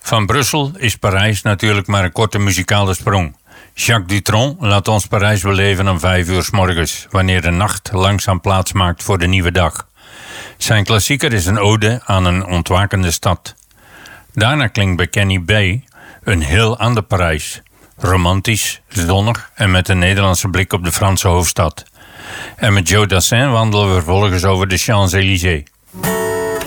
Van Brussel is Parijs natuurlijk maar een korte muzikale sprong. Jacques Dutronc laat ons Parijs beleven om 5 uur 's morgens, wanneer de nacht langzaam plaats maakt voor de nieuwe dag. Zijn klassieker is een ode aan een ontwakende stad. Daarna klinkt bij Kenny B een heel ander Parijs. Romantisch, zonnig en met een Nederlandse blik op de Franse hoofdstad. En met Joe Dassin wandelen we vervolgens over de Champs-Élysées.